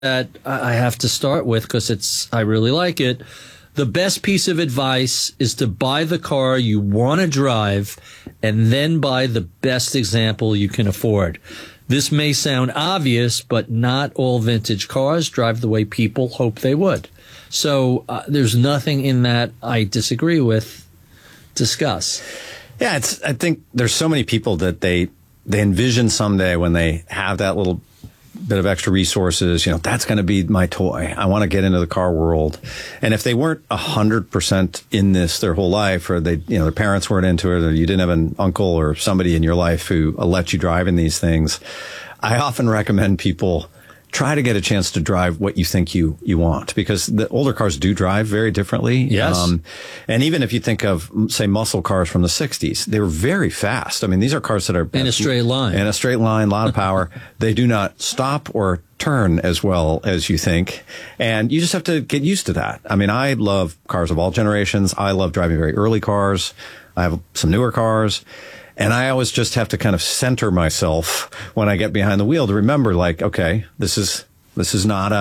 that I have to start with because I really like it. The best piece of advice is to buy the car you want to drive and then buy the best example you can afford. This may sound obvious, but not all vintage cars drive the way people hope they would. So there's nothing in that I disagree with. Discuss. Yeah, I think there's so many people that they envision someday when they have that little bit of extra resources, that's going to be my toy. I want to get into the car world. And if they weren't 100% in this their whole life, or their parents weren't into it, or you didn't have an uncle or somebody in your life who let you drive in these things, I often recommend people try to get a chance to drive what you think you want, because the older cars do drive very differently. Yes. And even if you think of, say, muscle cars from the 60s, they were very fast. I mean, these are cars that are in a straight line. In a straight line, a lot of power. They do not stop or turn as well as you think. And you just have to get used to that. I mean, I love cars of all generations. I love driving very early cars. I have some newer cars. And I always just have to kind of center myself when I get behind the wheel to remember, like, okay, this is not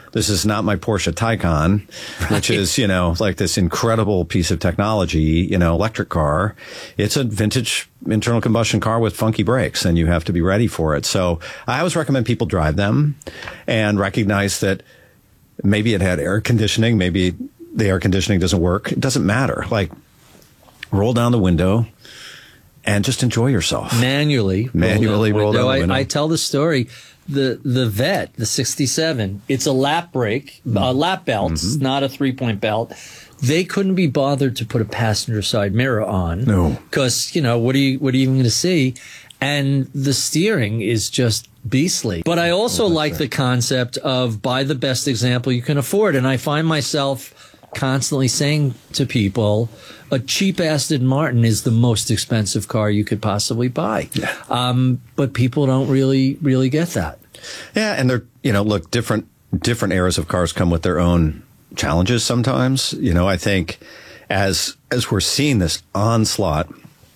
my Porsche Taycan, which is, like this incredible piece of technology, electric car. It's a vintage internal combustion car with funky brakes, and you have to be ready for it. So I always recommend people drive them and recognize that maybe it had air conditioning, maybe the air conditioning doesn't work. It doesn't matter. Like, roll down the window and just enjoy yourself. Manually roll down the window. I tell the story. The Vet, the 67, it's a lap brake, a lap belt, not a 3-point belt. They couldn't be bothered to put a passenger side mirror on. No. Because, what are you even going to see? And the steering is just beastly. But I also like the concept of buy the best example you can afford. And I find myself constantly saying to people, a cheap Aston Martin is the most expensive car you could possibly buy. Yeah. But people don't really get that. Yeah. And they're, look, different eras of cars come with their own challenges sometimes. I think as we're seeing this onslaught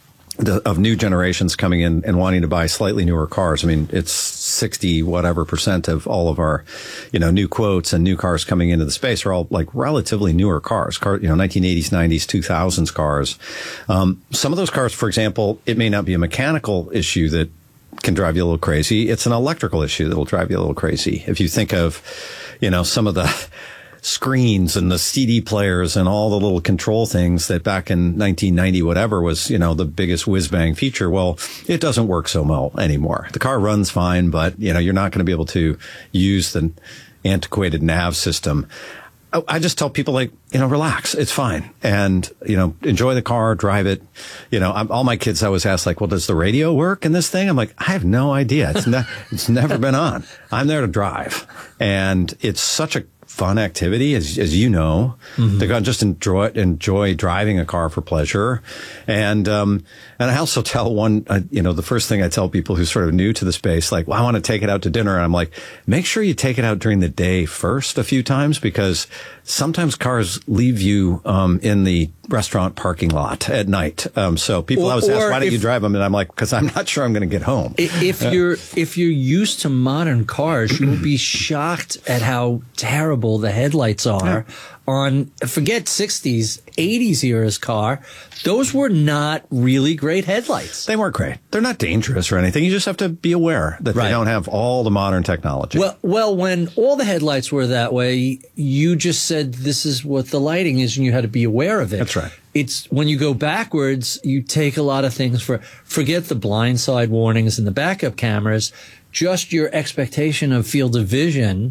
of new generations coming in and wanting to buy slightly newer cars. I mean, it's 60 whatever % of all of our, new quotes and new cars coming into the space are all like relatively newer cars, 1980s, 90s, 2000s cars. Some of those cars, for example, it may not be a mechanical issue that can drive you a little crazy. It's an electrical issue that'll drive you a little crazy. If you think of, some of the screens and the CD players and all the little control things that back in 1990, whatever was, the biggest whiz bang feature. Well, it doesn't work so well anymore. The car runs fine, but, you're not going to be able to use the antiquated nav system. I just tell people, like, relax. It's fine. And, enjoy the car, drive it. All my kids always ask, like, well, does the radio work in this thing? I'm like, I have no idea. It's never been on. I'm there to drive. And it's such a fun activity, as you know, to just enjoy driving a car for pleasure. And I also tell the first thing I tell people who's sort of new to the space, like, well, I want to take it out to dinner. And I'm like, make sure you take it out during the day first a few times, because sometimes cars leave you in the restaurant parking lot at night. So people always ask, why don't you drive them? And I'm like, because I'm not sure I'm going to get home. If you're used to modern cars, you'll be shocked at how terrible the headlights are on, forget 60s, 80s era's car. Those were not really great headlights. They weren't great. They're not dangerous or anything. You just have to be aware that they don't have all the modern technology. Well, when all the headlights were that way, you just said this is what the lighting is, and you had to be aware of it. That's right. It's when you go backwards, you take a lot of things forget the blind side warnings and the backup cameras. Just your expectation of field of vision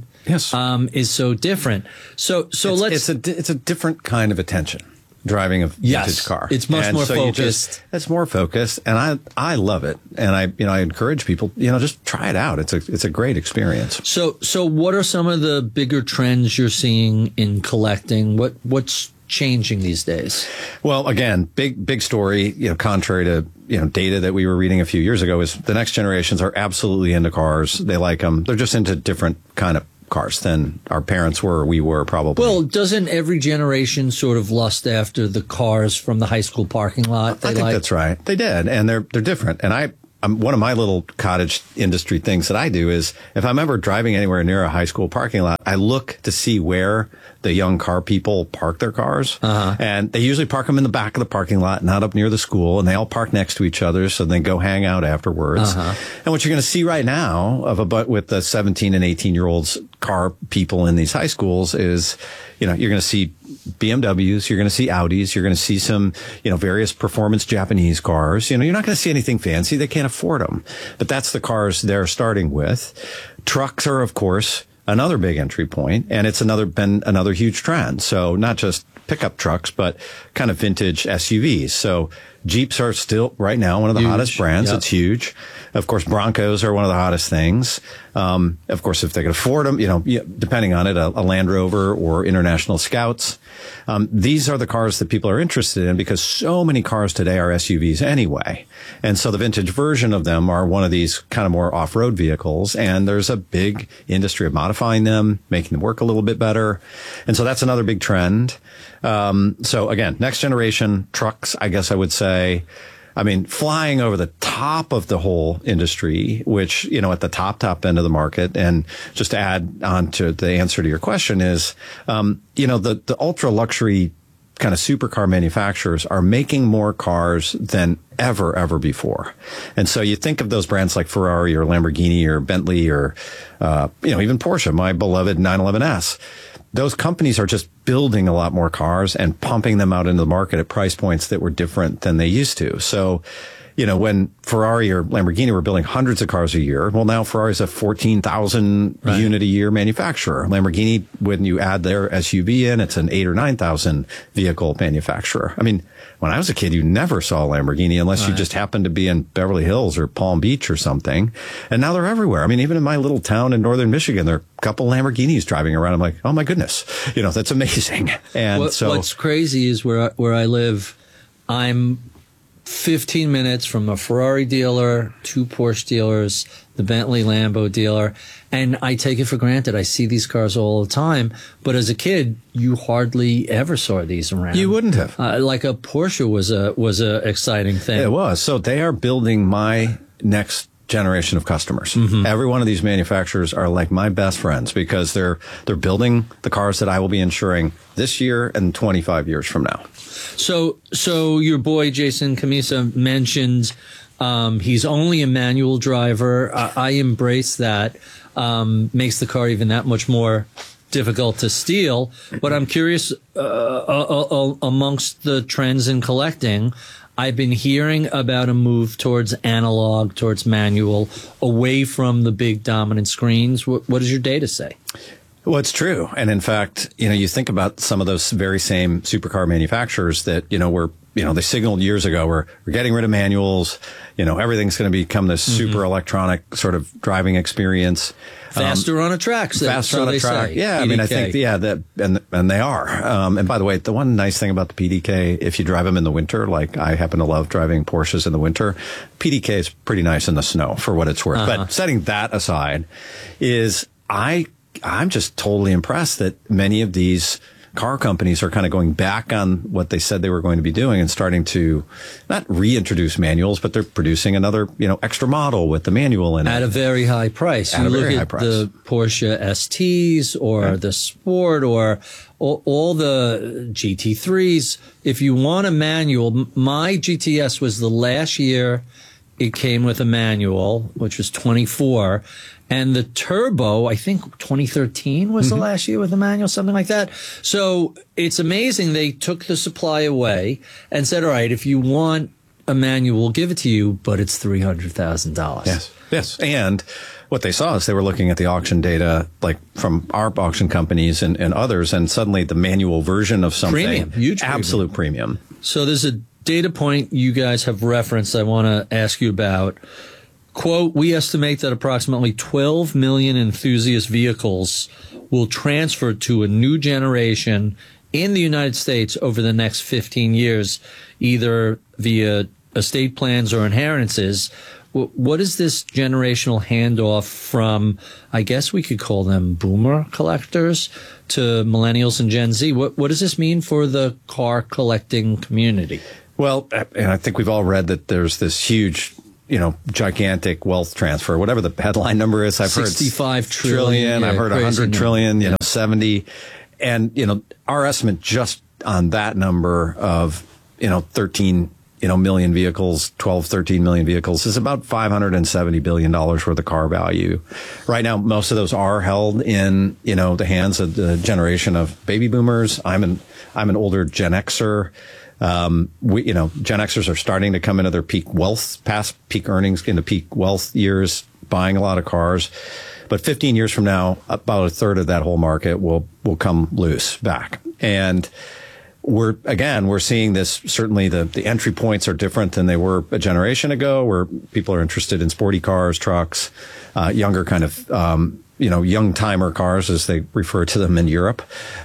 is so different. So it's a different kind of attention, driving a vintage car. It's much more focused. It's more focused, and I love it. And I encourage people, just try it out. It's a great experience. So what are some of the bigger trends you're seeing in collecting? What's changing these days? Well, again, big story, contrary to, data that we were reading a few years ago, is the next generations are absolutely into cars. They like them. They're just into different kind of cars than our parents were, or we were probably. Well, doesn't every generation sort of lust after the cars from the high school parking lot? I think that's right. They did. And they're different. And one of my little cottage industry things that I do is if I'm ever driving anywhere near a high school parking lot, I look to see where the young car people park their cars. And they usually park them in the back of the parking lot, not up near the school. And they all park next to each other. So they go hang out afterwards. And what you're going to see right now with the 17 and 18-year-olds car people in these high schools is, you're going to see BMWs, you're going to see Audis, you're going to see some, various performance Japanese cars. You're not going to see anything fancy. They can't afford them. But that's the cars they're starting with. Trucks are, of course, another big entry point, and it's been another huge trend. So not just pickup trucks, but kind of vintage SUVs. So Jeeps are still right now one of the hottest brands. Yep. It's huge. Of course, Broncos are one of the hottest things. Of course, if they can afford them, depending on it, a Land Rover or International Scouts. These are the cars that people are interested in because so many cars today are SUVs anyway. And so the vintage version of them are one of these kind of more off-road vehicles. And there's a big industry of modifying them, making them work a little bit better. And so that's another big trend. So again, next generation trucks, I guess I would say, flying over the top of the whole industry, which, at the top end of the market. And just to add on to the answer to your question is, the ultra luxury kind of supercar manufacturers are making more cars than ever before. And so you think of those brands like Ferrari or Lamborghini or Bentley or, even Porsche, my beloved 911S. Those companies are just building a lot more cars and pumping them out into the market at price points that were different than they used to. So, when Ferrari or Lamborghini were building hundreds of cars a year, well, now Ferrari's a 14,000 unit a year manufacturer. Lamborghini, when you add their SUV in, it's an 8,000 or 9,000 vehicle manufacturer. When I was a kid, you never saw a Lamborghini unless you just happened to be in Beverly Hills or Palm Beach or something. And now they're everywhere. Even in my little town in northern Michigan, there are a couple Lamborghinis driving around. I'm like, oh my goodness, that's amazing. And what's crazy is where I live, I'm 15 minutes from a Ferrari dealer, 2 Porsche dealers, the Bentley Lambo dealer, and I take it for granted. I see these cars all the time, but as a kid, you hardly ever saw these around. You wouldn't have. Like a Porsche was a exciting thing. It was. So they are building my next generation of customers. Every one of these manufacturers are like my best friends because they're building the cars that I will be insuring this year and 25 years from now. So your boy Jason Cammisa mentioned he's only a manual driver. I embrace that. Makes the car even that much more difficult to steal. But I'm curious, amongst the trends in collecting, I've been hearing about a move towards analog, towards manual, away from the big dominant screens. What does your data say? Well, it's true. And in fact, you think about some of those very same supercar manufacturers that, they signaled years ago, we're getting rid of manuals. Everything's going to become this super electronic sort of driving experience. Faster on a track. Faster on a track. Yeah. PDK. I think, and they are. And by the way, the one nice thing about the PDK, if you drive them in the winter, like I happen to love driving Porsches in the winter, PDK is pretty nice in the snow for what it's worth. But setting that aside I'm just totally impressed that many of these car companies are kind of going back on what they said they were going to be doing and starting to not reintroduce manuals, but they're producing another, extra model with the manual in it. At a very high price. At a very high price. The Porsche STs or the Sport or all the GT3s. If you want a manual, my GTS was the last year it came with a manual, which was 24. And the Turbo, I think 2013 was the last year with a manual, something like that. So it's amazing they took the supply away and said, all right, if you want a manual, we'll give it to you, but it's $300,000. Yes. And what they saw is they were looking at the auction data, like from our auction companies and others, and suddenly the manual version of something. Premium, huge absolute premium. So there's a data point you guys have referenced I want to ask you about. Quote, we estimate that approximately 12 million enthusiast vehicles will transfer to a new generation in the United States over the next 15 years, either via estate plans or inheritances. What is this generational handoff from, I guess we could call them boomer collectors, to millennials and Gen Z? What does this mean for the car collecting community? Well, and I think we've all read that there's this huge gigantic wealth transfer, whatever the headline number is. I've heard 65 trillion. I've heard 100 trillion, 70. And, our estimate just on that number of, 13, million vehicles, 12, 13 million vehicles is about $570 billion worth of car value. Right now, most of those are held in, the hands of the generation of baby boomers. I'm an older Gen Xer. Gen Xers are starting to come into their peak wealth, past peak earnings, into peak wealth years, buying a lot of cars. But 15 years from now, about a third of that whole market will come loose back. And we're seeing this. Certainly the entry points are different than they were a generation ago, where people are interested in sporty cars, trucks, younger kind of, young timer cars, as they refer to them in Europe.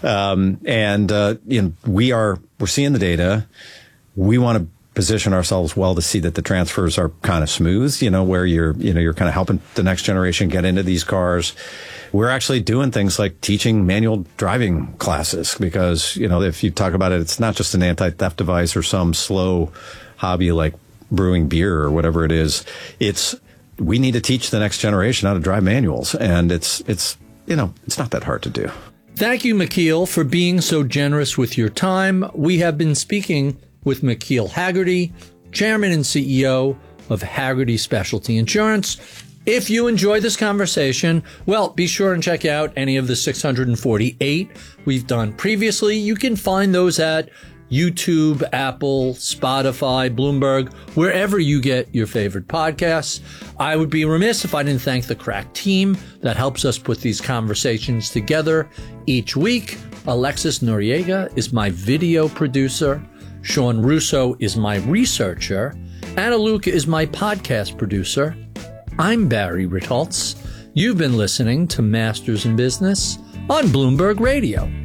We're seeing the data. We want to position ourselves well to see that the transfers are kind of smooth, where you're kind of helping the next generation get into these cars. We're actually doing things like teaching manual driving classes because, if you talk about it, it's not just an anti-theft device or some slow hobby like brewing beer or whatever it is. We need to teach the next generation how to drive manuals. And it's not that hard to do. Thank you, McKeel, for being so generous with your time. We have been speaking with McKeel Hagerty, Chairman and CEO of Hagerty Specialty Insurance. If you enjoyed this conversation, well, be sure and check out any of the 648 we've done previously. You can find those at YouTube, Apple, Spotify, Bloomberg, wherever you get your favorite podcasts. I would be remiss if I didn't thank the crack team that helps us put these conversations together each week. Alexis Noriega is my video producer. Sean Russo is my researcher. Anna Luke is my podcast producer. I'm Barry Ritholtz. You've been listening to Masters in Business on Bloomberg Radio.